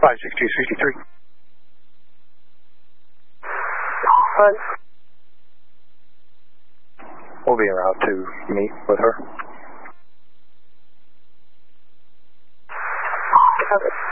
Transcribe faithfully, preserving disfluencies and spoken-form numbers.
five six two sixty-three. What? We'll be around to meet with her. Okay.